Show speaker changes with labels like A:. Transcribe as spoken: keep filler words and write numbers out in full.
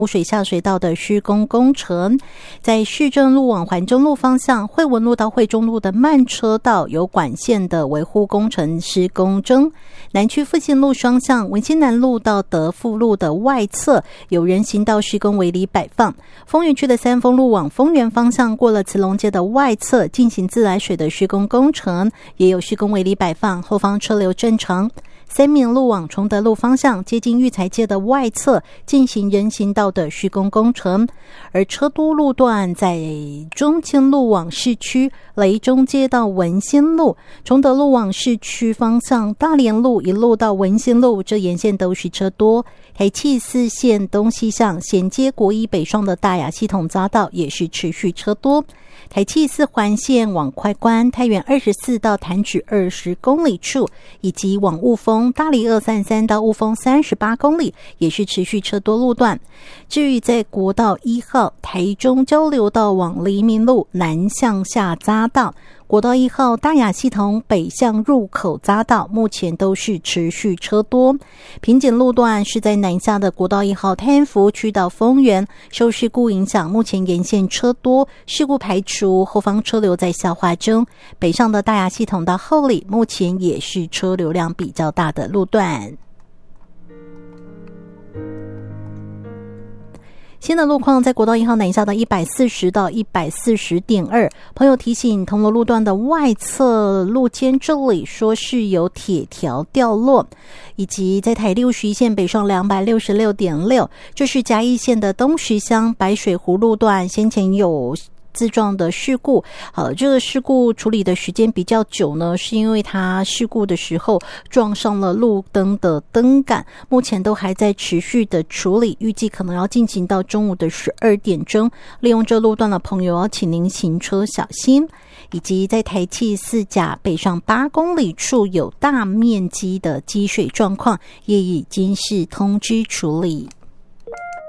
A: 污水下水道的施工工程。在市政路往环中路方向，惠文路到惠中路的慢车道有管线的维护工程施工中。南区复兴路双向文心南路到德富路的外侧有人行道施工围篱摆放。丰原区的三丰路往丰原方向过了慈龙街的外侧进行自来水的施工工程，也有施工围篱摆放，后方车流正常。三民路往崇德路方向接近育才街的外侧进行人行道的施工工程，而车多路段在中清路往市区雷中街到文心路，崇德路往市区方向大连路一路到文心路，这沿线都是车多。台七四线东西向衔接国一北双的大雅系统匝道也是持续车多。台七四环线往快关太原二十四到潭指二十公里处，以及往雾峰大里二三三到雾峰三十八公里也是持续车多路段。至于在国道一号台中交流道往黎明路南向下匝道，国道一号大雅系统北向入口匝道目前都是持续车多。平井路段是在南下的国道一号太安福区到丰原，受事故影响，目前沿线车多，事故排除，后方车流在消化中。北上的大雅系统到后里目前也是车流量比较大的路段。新的路况在国道一号南下的一百四十到 一百四十点二， 朋友提醒铜锣路段的外侧路肩这里说是有铁条掉落，以及在台六十一线北上 两百六十六点六， 这是嘉义县的东石乡白水湖路段先前有自撞的事故。好，这个事故处理的时间比较久呢，是因为它事故的时候撞上了路灯的灯杆，目前都还在持续的处理，预计可能要进行到中午的十二点钟。利用这路段的朋友要请您行车小心。以及在台七四甲北上八公里处有大面积的积水状况，也已经是通知处理。